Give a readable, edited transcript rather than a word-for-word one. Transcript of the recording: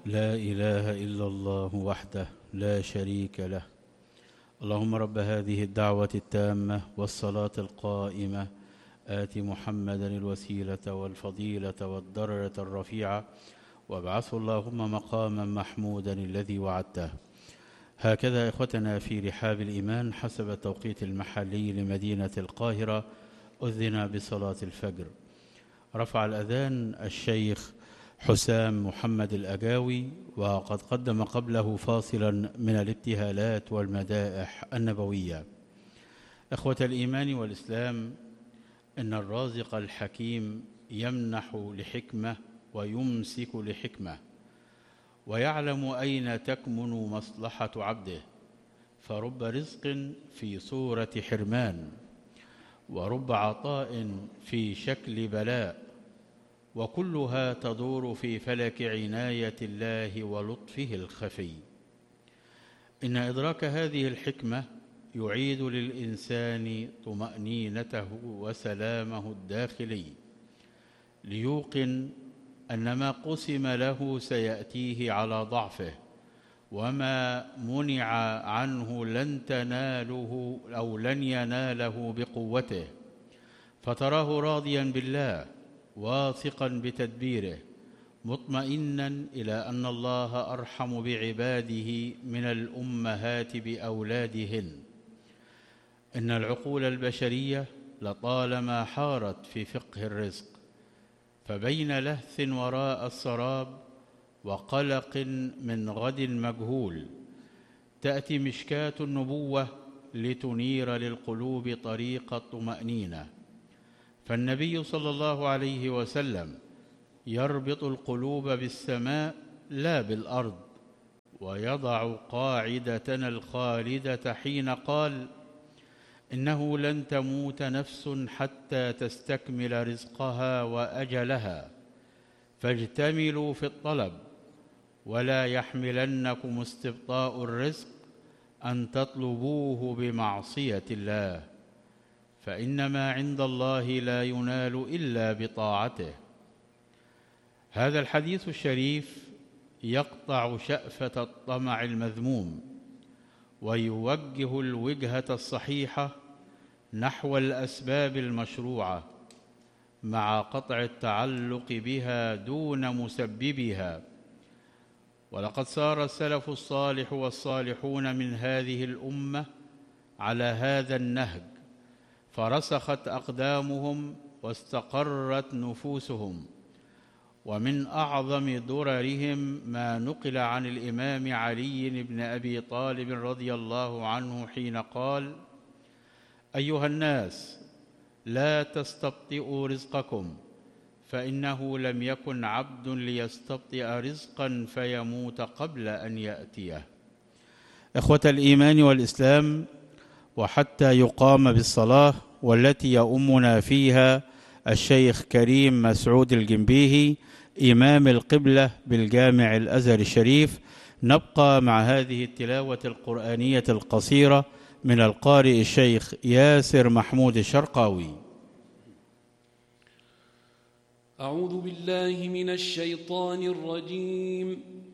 لا إله إلا الله وحده لا شريك له. اللهم رب هذه الدعوة التامة والصلاة القائمة آت محمدا الوسيلة والفضيلة والدرجة الرفيعة وابعثه اللهم مقاما محمودا الذي وعدته. هكذا إخوتنا في رحاب الإيمان حسب التوقيت المحلي لمدينة القاهرة أذن بصلاة الفجر. رفع الأذان الشيخ حسام محمد الأجاوي، وقد قدم قبله فاصلا من الابتهالات والمدائح النبوية. إخوة الإيمان والإسلام، إن الرازق الحكيم يمنح لحكمة ويمسك لحكمة، ويعلم أين تكمن مصلحة عبده، فرب رزق في صورة حرمان، ورب عطاء في شكل بلاء، وكلها تدور في فلك عناية الله ولطفه الخفي. إن إدراك هذه الحكمة يعيد للإنسان طمأنينته وسلامه الداخلي، ليوقن أن ما قسم له سيأتيه على ضعفه، وما منع عنه لن تناله أو لن يناله بقوته، فتراه راضيا بالله واثقا بتدبيره، مطمئنا إلى أن الله أرحم بعباده من الأمهات بأولادهن. إن العقول البشرية لطالما حارت في فقه الرزق، فبين لهث وراء السراب وقلق من غد مجهول تأتي مشكاة النبوة لتنير للقلوب طريق الطمأنينة. فالنبي صلى الله عليه وسلم يربط القلوب بالسماء لا بالأرض، ويضع قاعدتنا الخالدة حين قال: إنه لن تموت نفس حتى تستكمل رزقها وأجلها، فاجتملوا في الطلب، ولا يحملنكم استبطاء الرزق أن تطلبوه بمعصية الله، فإنما عند الله لا ينال إلا بطاعته. هذا الحديث الشريف يقطع شأفة الطمع المذموم، ويوجه الوجهة الصحيحة نحو الأسباب المشروعة، مع قطع التعلق بها دون مسببها. ولقد سار السلف الصالح والصالحون من هذه الأمة على هذا النهج، فرسخت أقدامهم واستقرت نفوسهم. ومن أعظم دررهم ما نقل عن الإمام علي بن أبي طالب رضي الله عنه حين قال: أيها الناس، لا تستبطئوا رزقكم، فإنه لم يكن عبد ليستبطئ رزقا فيموت قبل أن يأتيه. إخوة الإيمان والإسلام، وحتى يقام بالصلاة والتي يؤمنا فيها الشيخ كريم مسعود الجنبيهي إمام القبلة بالجامع الأزهري الشريف، نبقى مع هذه التلاوة القرآنية القصيرة من القارئ الشيخ ياسر محمود الشرقاوي. أعوذ بالله من الشيطان الرجيم.